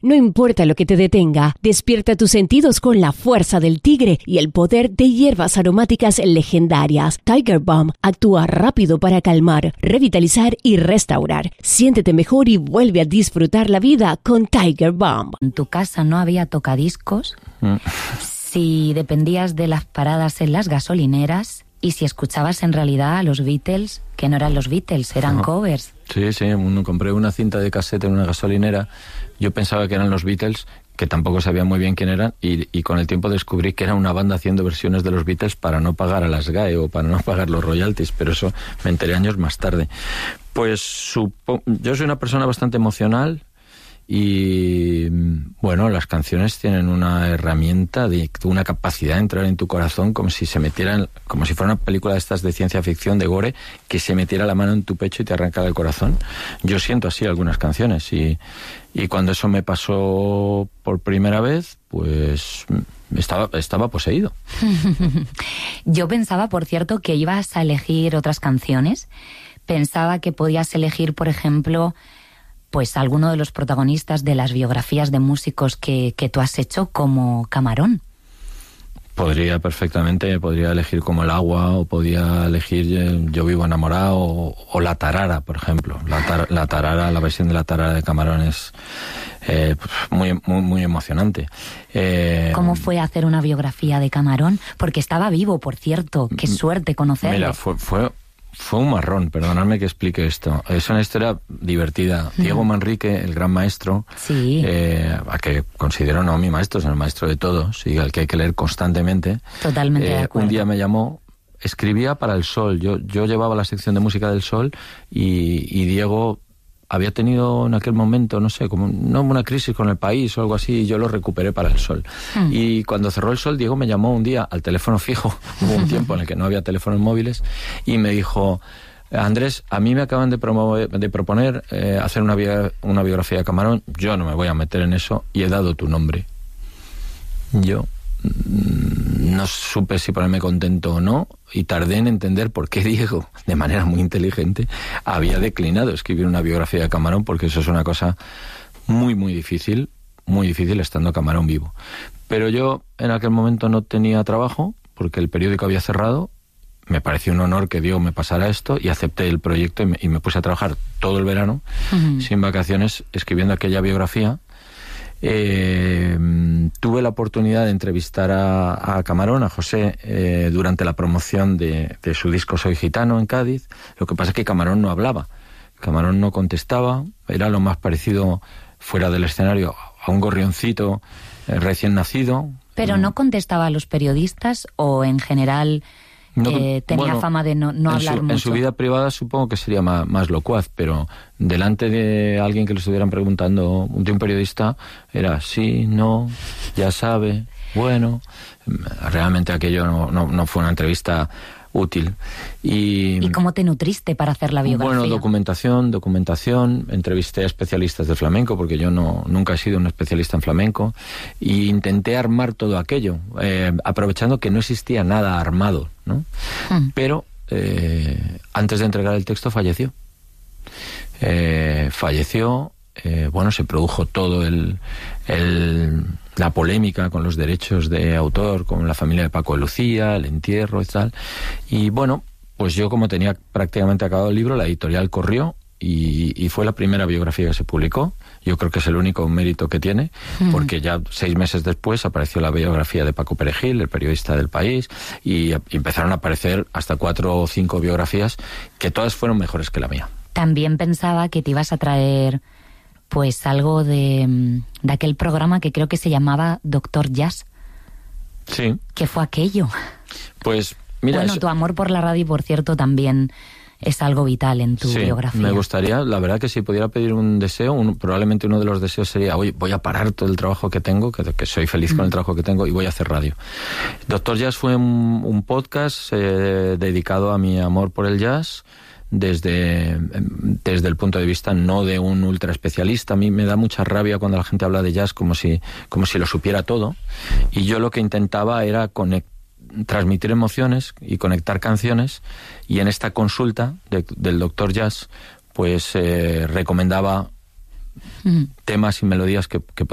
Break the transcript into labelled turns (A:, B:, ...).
A: No importa lo que te detenga, despierta tus sentidos con la fuerza del tigre y el poder de hierbas aromáticas legendarias. Tiger Balm actúa rápido para calmar, revitalizar y restaurar. Siéntete mejor y vuelve a disfrutar la vida con Tiger Balm.
B: ¿En tu casa no había tocadiscos? Si dependías de las paradas en las gasolineras y si escuchabas en realidad a los Beatles, que no eran los Beatles, eran covers.
C: Sí, compré una cinta de casete en una gasolinera. Yo pensaba que eran los Beatles, que tampoco sabía muy bien quién eran, y con el tiempo descubrí que era una banda haciendo versiones de los Beatles para no pagar a las GAE o para no pagar los royalties, pero eso me enteré años más tarde. Pues yo soy una persona bastante emocional y, bueno, las canciones tienen una herramienta, una capacidad de entrar en tu corazón como si fuera una película de estas de ciencia ficción, de gore, que se metiera la mano en tu pecho y te arrancara el corazón. Yo siento así algunas canciones y cuando eso me pasó por primera vez, pues estaba poseído.
B: Yo pensaba, por cierto, que ibas a elegir otras canciones. Pensaba que podías elegir, por ejemplo, pues alguno de los protagonistas de las biografías de músicos que tú has hecho, como Camarón.
C: Podría elegir como El agua, o podía elegir Yo vivo enamorado, o La tarara, por ejemplo. La tarara, la versión de La tarara de Camarón es muy, muy, muy emocionante.
B: ¿Cómo fue hacer una biografía de Camarón? Porque estaba vivo, por cierto. Qué suerte conocerlo.
C: Mira, fue un marrón, perdonadme que explique esto. Es una historia divertida. Diego Manrique, el gran maestro,
B: sí,
C: a que considero no mi maestro, sino el maestro de todos, y al que hay que leer constantemente.
B: Totalmente de acuerdo.
C: Un día me llamó, escribía para El Sol. Yo llevaba la sección de música del Sol y Diego había tenido en aquel momento, no sé, como una crisis con el país o algo así, y yo lo recuperé para El Sol. Y cuando cerró El Sol, Diego me llamó un día al teléfono fijo, hubo un tiempo en el que no había teléfonos móviles, y me dijo: Andrés, a mí me acaban de proponer hacer una biografía de Camarón, yo no me voy a meter en eso, y he dado tu nombre. Yo no supe si ponerme contento o no, y tardé en entender por qué Diego, de manera muy inteligente, había declinado escribir una biografía de Camarón, porque eso es una cosa muy, muy difícil estando Camarón vivo. Pero yo en aquel momento no tenía trabajo, porque el periódico había cerrado. Me pareció un honor que Diego me pasara esto, y acepté el proyecto y me puse a trabajar todo el verano, sin vacaciones, escribiendo aquella biografía. Tuve la oportunidad de entrevistar a Camarón, a José, durante la promoción de su disco Soy Gitano en Cádiz. Lo que pasa es que Camarón no hablaba, Camarón no contestaba, era lo más parecido fuera del escenario a un gorrioncito recién nacido.
B: ¿Pero no contestaba a los periodistas o en general tenía fama de no hablar mucho?
C: En su vida privada supongo que sería más locuaz, pero delante de alguien que le estuvieran preguntando, de un periodista, era sí, no, ya sabe, bueno. Realmente aquello no fue una entrevista útil. ¿Y
B: cómo te nutriste para hacer la biografía?
C: Bueno, documentación, entrevisté a especialistas de flamenco, porque yo nunca he sido un especialista en flamenco, e intenté armar todo aquello, aprovechando que no existía nada armado, ¿no? Pero antes de entregar el texto falleció. Se produjo todo la polémica con los derechos de autor, con la familia de Paco de Lucía, el entierro y tal. Y bueno, pues yo, como tenía prácticamente acabado el libro, la editorial corrió y fue la primera biografía que se publicó. Yo creo que es el único mérito que tiene, porque ya 6 meses después apareció la biografía de Paco Perejil, el periodista del País, y empezaron a aparecer hasta 4 o 5 biografías, que todas fueron mejores que la mía.
B: También pensaba que te ibas a traer pues algo de aquel programa que creo que se llamaba Doctor Jazz.
C: Sí.
B: ¿Qué fue aquello?
C: Pues mira...
B: Bueno, tu amor por la radio, por cierto, también es algo vital en tu biografía. Me
C: gustaría, la verdad, que si pudiera pedir un deseo, probablemente uno de los deseos sería: oye, voy a parar todo el trabajo que tengo, que soy feliz con el trabajo que tengo, y voy a hacer radio. Doctor Jazz fue un podcast dedicado a mi amor por el jazz, desde el punto de vista no de un ultra especialista. A mí me da mucha rabia cuando la gente habla de jazz como si lo supiera todo, y yo lo que intentaba era transmitir emociones y conectar canciones, y en esta consulta del Doctor Jazz pues recomendaba temas y melodías que